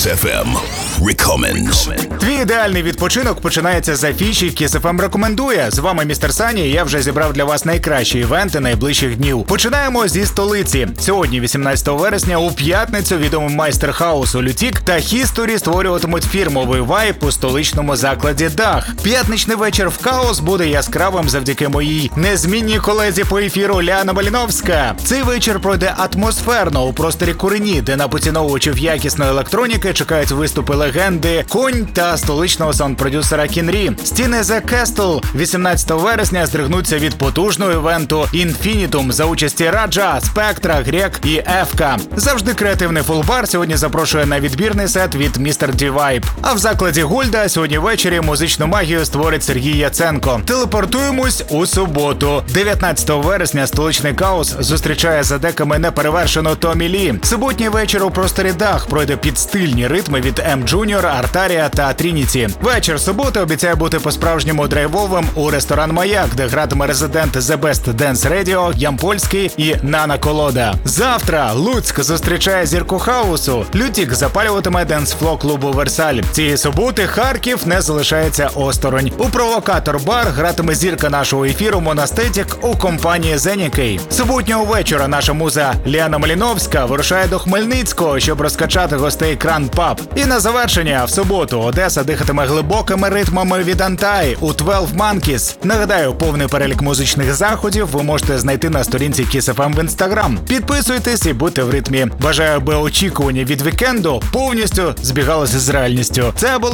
Kiss FM Recommends. Твій ідеальний відпочинок починається з афіші Kiss FM рекомендує. З вами містер Сані, і я вже зібрав для вас найкращі івенти найближчих днів. Починаємо зі столиці. Сьогодні, 18 вересня, у п'ятницю відомий майстер хаусу Лютік та History створюватимуть фірмовий вайб у столичному закладі Дах. П'ятничний вечір в Хаос буде яскравим завдяки моїй незмінній колезі по ефіру Ліана Маліновська. Цей вечір пройде атмосферно у просторі Курені, де на поціновувачів якісної електроніки чекають виступи легенди Конь та столичного саунд-продюсера Кінрі. Стіни The Castle 18 вересня здригнуться від потужного івенту Infinitum за участі Раджа, Спектра, Грек і Ефка. Завжди креативний фулбар сьогодні запрошує на відбірний сет від Mr. D-Vibe. А в закладі Гольда сьогодні ввечері музичну магію створить Сергій Яценко. Телепортуємось у суботу. 19 вересня столичний Хаос зустрічає за деками неперевершену Томі Лі. Суботній вечір у просторі Дах пройде під стильні ритми від M Junior, Артарія та Трініті. Вечір суботи обіцяє бути по-справжньому драйвовим у ресторан «Маяк», де гратиме резидент The Best Dance Radio, Ямпольський і Нана Колода. Завтра Луцьк зустрічає зірку хаусу. Лютік запалюватиме денс-фло клубу «Версаль». Цієї суботи Харків не залишається осторонь. У «Провокатор-бар» гратиме зірка нашого ефіру Монастетік у компанії Зенікей. Суботнього вечора наша муза Ліана Маліновська вирушає до Хмельницького, щоб розкачати гостей Кран Паб. І на завершення в суботу Одеса дихатиме глибокими ритмами від Антай у 12 Monkeys. Нагадаю, повний перелік музичних заходів ви можете знайти на сторінці Kiss FM в Instagram. Підписуйтесь і будьте в ритмі. Бажаю, аби очікування від вікенду повністю збігалися з реальністю. Це було